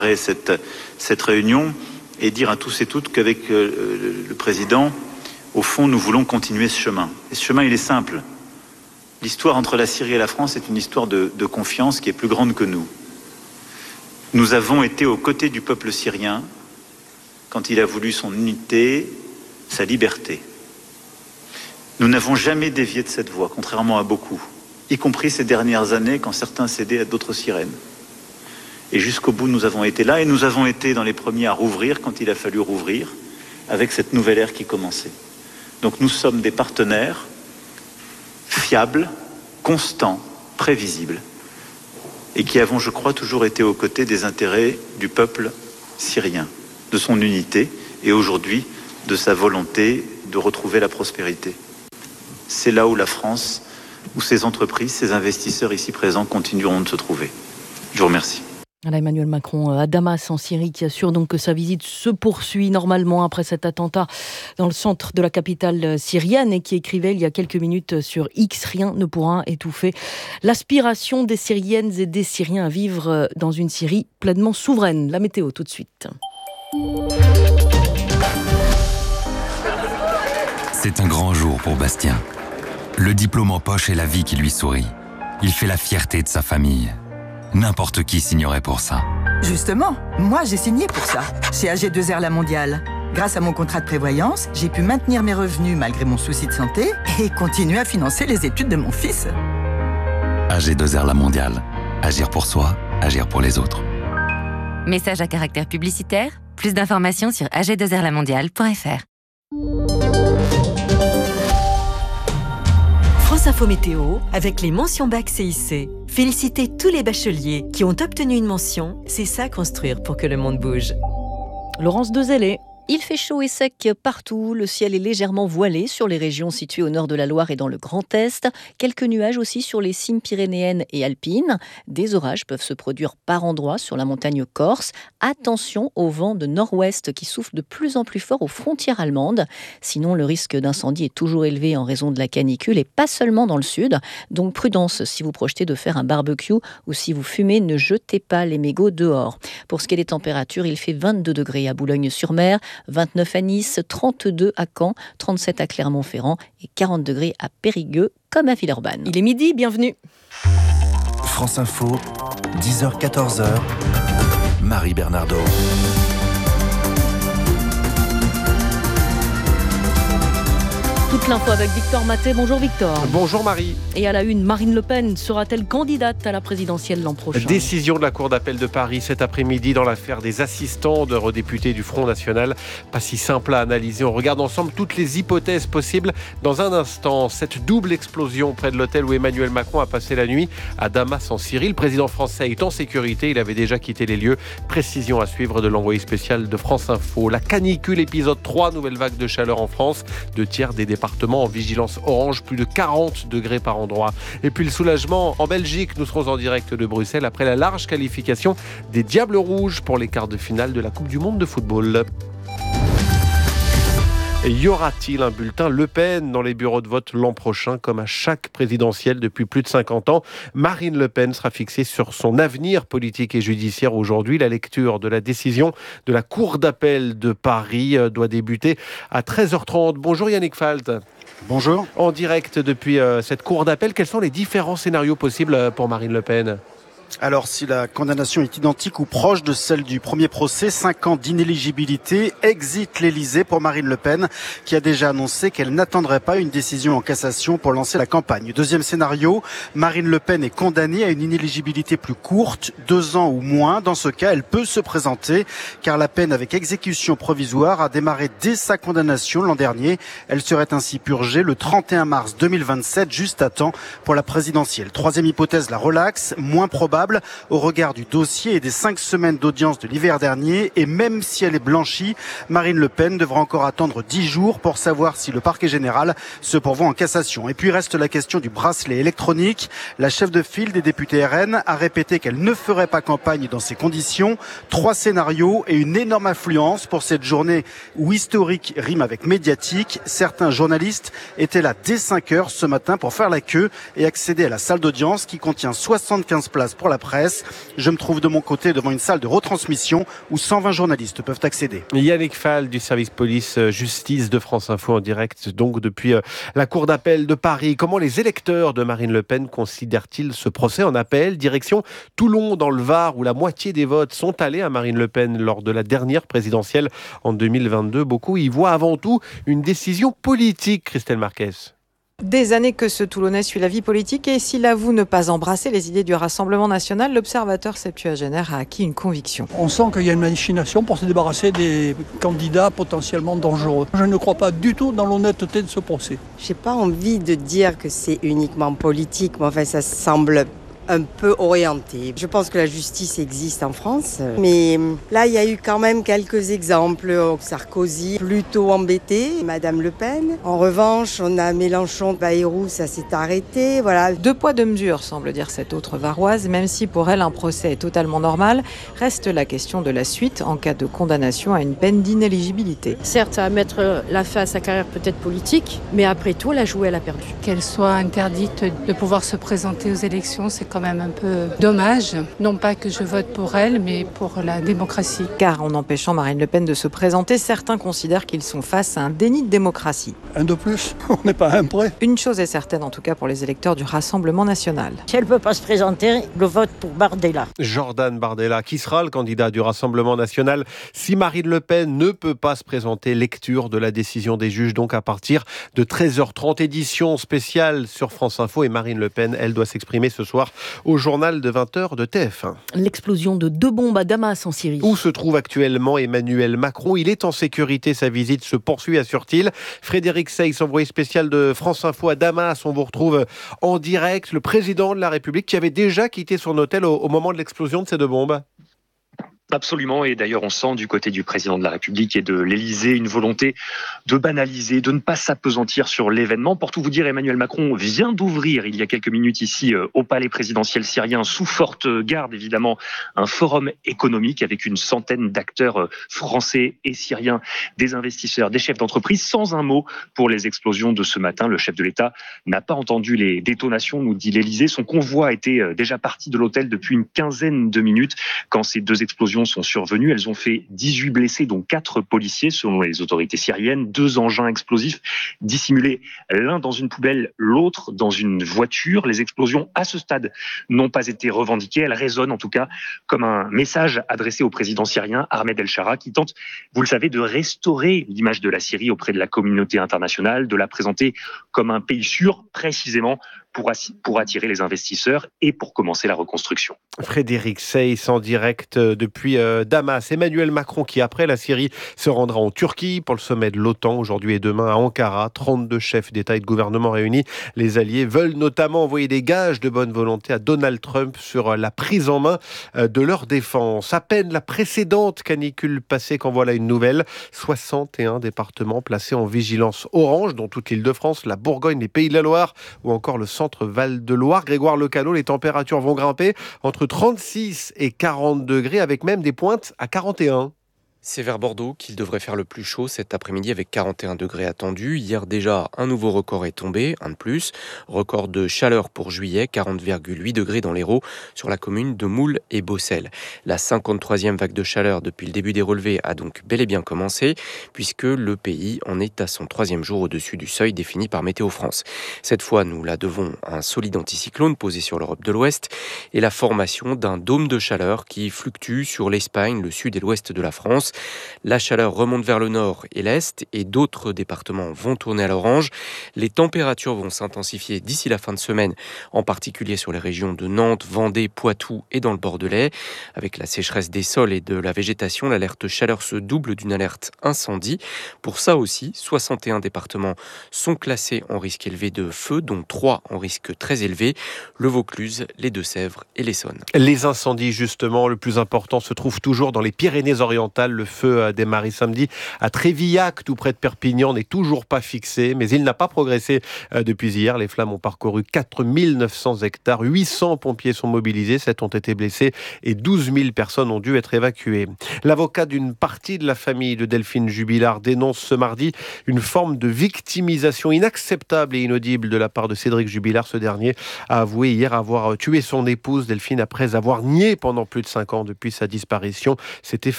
cette réunion et dire à tous et toutes qu'avec le président, au fond, nous voulons continuer ce chemin. Et ce chemin, il est simple. L'histoire entre la Syrie et la France est une histoire de confiance qui est plus grande que nous. Nous avons été aux côtés du peuple syrien quand il a voulu son unité, sa liberté. Nous n'avons jamais dévié de cette voie, contrairement à beaucoup, y compris ces dernières années quand certains cédaient à d'autres sirènes. Et jusqu'au bout, nous avons été là, et nous avons été dans les premiers à rouvrir quand il a fallu rouvrir, avec cette nouvelle ère qui commençait. Donc nous sommes des partenaires fiables, constants, prévisibles, et qui avons, je crois, toujours été aux côtés des intérêts du peuple syrien, de son unité, et aujourd'hui, de sa volonté de retrouver la prospérité. C'est là où la France, où ses entreprises, ses investisseurs ici présents continueront de se trouver. Je vous remercie. Voilà Emmanuel Macron à Damas en Syrie qui assure donc que sa visite se poursuit normalement après cet attentat dans le centre de la capitale syrienne et qui écrivait il y a quelques minutes sur X: rien ne pourra étouffer l'aspiration des Syriennes et des Syriens à vivre dans une Syrie pleinement souveraine. La météo tout de suite. C'est un grand jour pour Bastien. Le diplôme en poche et la vie qui lui sourit. Il fait la fierté de sa famille. N'importe qui signerait pour ça. Justement, moi j'ai signé pour ça, chez AG2R La Mondiale. Grâce à mon contrat de prévoyance, j'ai pu maintenir mes revenus malgré mon souci de santé et continuer à financer les études de mon fils. AG2R La Mondiale. Agir pour soi, agir pour les autres. Message à caractère publicitaire. Plus d'informations sur ag2rlamondiale.fr. France Info Météo avec les mentions bac CIC. Félicitez tous les bacheliers qui ont obtenu une mention. C'est ça construire pour que le monde bouge. Laurence Dezellé. Il fait chaud et sec partout. Le ciel est légèrement voilé sur les régions situées au nord de la Loire et dans le Grand Est. Quelques nuages aussi sur les cimes pyrénéennes et alpines. Des orages peuvent se produire par endroits sur la montagne corse. Attention au vent de nord-ouest qui souffle de plus en plus fort aux frontières allemandes. Sinon, le risque d'incendie est toujours élevé en raison de la canicule et pas seulement dans le sud. Donc prudence, si vous projetez de faire un barbecue ou si vous fumez, ne jetez pas les mégots dehors. Pour ce qui est des températures, il fait 22 degrés à Boulogne-sur-Mer, 29 à Nice, 32 à Caen, 37 à Clermont-Ferrand et 40 degrés à Périgueux comme à Villeurbanne. Il est midi, bienvenue. France Info, 10h-14h, Marie Bernardo. Toute l'info avec Victor Maté. Bonjour Victor. Bonjour Marie. Et à la une, Marine Le Pen sera-t-elle candidate à la présidentielle l'an prochain ? Décision de la Cour d'appel de Paris cet après-midi dans l'affaire des assistants d'eurodéputés du Front National. Pas si simple à analyser. On regarde ensemble toutes les hypothèses possibles. Dans un instant, cette double explosion près de l'hôtel où Emmanuel Macron a passé la nuit à Damas en Syrie. Le président français est en sécurité. Il avait déjà quitté les lieux. Précision à suivre de l'envoyé spécial de France Info. La canicule épisode 3, nouvelle vague de chaleur en France. 2 tiers des départements en vigilance orange, plus de 40 degrés par endroit. Et puis le soulagement en Belgique, nous serons en direct de Bruxelles après la large qualification des Diables Rouges pour les quarts de finale de la Coupe du Monde de football. Et y aura-t-il un bulletin Le Pen dans les bureaux de vote l'an prochain, comme à chaque présidentielle depuis plus de 50 ans ? Marine Le Pen sera fixée sur son avenir politique et judiciaire aujourd'hui. La lecture de la décision de la Cour d'appel de Paris doit débuter à 13h30. Bonjour Yannick Falt. Bonjour. En direct depuis cette Cour d'appel, quels sont les différents scénarios possibles pour Marine Le Pen ? Alors, si la condamnation est identique ou proche de celle du premier procès, 5 ans d'inéligibilité, exit l'Élysée pour Marine Le Pen, qui a déjà annoncé qu'elle n'attendrait pas une décision en cassation pour lancer la campagne. Deuxième scénario, Marine Le Pen est condamnée à une inéligibilité plus courte, 2 ans ou moins. Dans ce cas, elle peut se présenter, car la peine avec exécution provisoire a démarré dès sa condamnation l'an dernier. Elle serait ainsi purgée le 31 mars 2027, juste à temps pour la présidentielle. Troisième hypothèse, la relaxe, moins probable au regard du dossier et des 5 semaines d'audience de l'hiver dernier. Et même si elle est blanchie, Marine Le Pen devra encore attendre 10 jours pour savoir si le parquet général se pourvoit en cassation. Et puis reste la question du bracelet électronique. La chef de file des députés RN a répété qu'elle ne ferait pas campagne dans ces conditions. 3 scénarios et une énorme affluence pour cette journée où historique rime avec médiatique. Certains journalistes étaient là dès 5 heures ce matin pour faire la queue et accéder à la salle d'audience qui contient 75 places pour la presse. Je me trouve de mon côté devant une salle de retransmission où 120 journalistes peuvent accéder. Yannick Fall du service police-justice de France Info en direct, donc depuis la cour d'appel de Paris. Comment les électeurs de Marine Le Pen considèrent-ils ce procès en appel ? Direction Toulon dans le Var où la moitié des votes sont allés à Marine Le Pen lors de la dernière présidentielle en 2022. Beaucoup y voient avant tout une décision politique, Christelle Marquez. Des années que ce Toulonnais suit la vie politique et s'il avoue ne pas embrasser les idées du Rassemblement national, l'observateur septuagénaire a acquis une conviction. On sent qu'il y a une machination pour se débarrasser des candidats potentiellement dangereux. Je ne crois pas du tout dans l'honnêteté de ce procès. J'ai pas envie de dire que c'est uniquement politique, mais enfin ça semble un peu orienté. Je pense que la justice existe en France, mais là il y a eu quand même quelques exemples. Sarkozy plutôt embêté, Madame Le Pen. En revanche, on a Mélenchon, Bayrou, ça s'est arrêté. Voilà. 2 poids 2 mesures, semble dire cette autre Varoise, même si pour elle un procès est totalement normal, reste la question de la suite en cas de condamnation à une peine d'inéligibilité. Certes, ça va mettre la fin à sa carrière peut-être politique, mais après tout, la jouée, elle a perdu. Qu'elle soit interdite de pouvoir se présenter aux élections, c'est quand même un peu dommage. Non pas que je vote pour elle, mais pour la démocratie. Car en empêchant Marine Le Pen de se présenter, certains considèrent qu'ils sont face à un déni de démocratie. Un de plus, on n'est pas un prêt. Une chose est certaine, en tout cas pour les électeurs du Rassemblement national. Si elle ne peut pas se présenter, le vote pour Bardella. Jordan Bardella, qui sera le candidat du Rassemblement national si Marine Le Pen ne peut pas se présenter. Lecture de la décision des juges, donc à partir de 13h30. Édition spéciale sur France Info et Marine Le Pen, elle doit s'exprimer ce soir au journal de 20h de TF1. L'explosion de 2 bombes à Damas en Syrie. Où se trouve actuellement Emmanuel Macron ? Il est en sécurité, sa visite se poursuit, assure-t-il. Frédéric Seyss, envoyé spécial de France Info à Damas. On vous retrouve en direct. Le président de la République qui avait déjà quitté son hôtel au moment de l'explosion de ces 2 bombes. Absolument, et d'ailleurs on sent du côté du président de la République et de l'Élysée une volonté de banaliser, de ne pas s'apesantir sur l'événement. Pour tout vous dire, Emmanuel Macron vient d'ouvrir il y a quelques minutes ici au palais présidentiel syrien, sous forte garde évidemment, un forum économique avec une centaine d'acteurs français et syriens, des investisseurs, des chefs d'entreprise, sans un mot pour les explosions de ce matin. Le chef de l'État n'a pas entendu les détonations, nous dit l'Élysée. Son convoi était déjà parti de l'hôtel depuis une quinzaine de minutes quand ces 2 explosions sont survenues. Elles ont fait 18 blessés, dont 4 policiers, selon les autorités syriennes. 2 engins explosifs dissimulés, l'un dans une poubelle, l'autre dans une voiture. Les explosions, à ce stade, n'ont pas été revendiquées. Elles résonnent en tout cas comme un message adressé au président syrien, Ahmed El-Shara, qui tente, vous le savez, de restaurer l'image de la Syrie auprès de la communauté internationale, de la présenter comme un pays sûr, précisément pour attirer les investisseurs et pour commencer la reconstruction. Frédéric Seyss en direct depuis Damas. Emmanuel Macron qui, après la Syrie, se rendra en Turquie pour le sommet de l'OTAN aujourd'hui et demain à Ankara. 32 chefs d'État et de gouvernement réunis. Les alliés veulent notamment envoyer des gages de bonne volonté à Donald Trump sur la prise en main de leur défense. À peine la précédente canicule passée qu'en voilà une nouvelle. 61 départements placés en vigilance orange, dont toute l'Île-de-France, la Bourgogne, les Pays de la Loire ou encore le centre Val-de-Loire. Grégoire Lecalot, les températures vont grimper entre 36 et 40 degrés, avec même des pointes à 41. C'est vers Bordeaux qu'il devrait faire le plus chaud cet après-midi avec 41 degrés attendus. Hier déjà, un nouveau record est tombé, un de plus. Record de chaleur pour juillet, 40,8 degrés dans l'Hérault sur la commune de Moule et Bossel. La 53e vague de chaleur depuis le début des relevés a donc bel et bien commencé puisque le pays en est à son 3e jour au-dessus du seuil défini par Météo France. Cette fois, nous la devons à un solide anticyclone posé sur l'Europe de l'Ouest et la formation d'un dôme de chaleur qui fluctue sur l'Espagne, le sud et l'ouest de la France. La chaleur remonte vers le nord et l'est et d'autres départements vont tourner à l'orange. Les températures vont s'intensifier d'ici la fin de semaine, en particulier sur les régions de Nantes, Vendée, Poitou et dans le Bordelais. Avec la sécheresse des sols et de la végétation, l'alerte chaleur se double d'une alerte incendie. Pour ça aussi, 61 départements sont classés en risque élevé de feu, dont 3 en risque très élevé, le Vaucluse, les Deux-Sèvres et l'Essonne. Les incendies, justement, le plus important se trouve toujours dans les Pyrénées-Orientales. Le feu a démarré samedi à Trévillac, tout près de Perpignan, n'est toujours pas fixé, mais il n'a pas progressé depuis hier. Les flammes ont parcouru 4900 hectares, 800 pompiers sont mobilisés, 7 ont été blessés et 12 000 personnes ont dû être évacuées. L'avocat d'une partie de la famille de Delphine Jubilard dénonce ce mardi une forme de victimisation inacceptable et inaudible de la part de Cédric Jubilard. Ce dernier a avoué hier avoir tué son épouse Delphine après avoir nié pendant plus de 5 ans depuis sa disparition. C'était